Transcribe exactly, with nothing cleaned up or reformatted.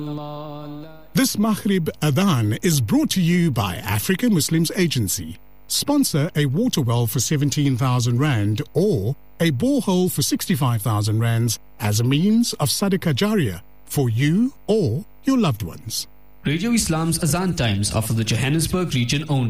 This Maghrib Adhan is brought to you by Africa Muslims Agency. Sponsor a water well for seventeen thousand rand or a borehole for sixty-five thousand rands as a means of Sadaqah Jariyah for you or your loved ones. Radio Islam's Azan times are for the Johannesburg region only.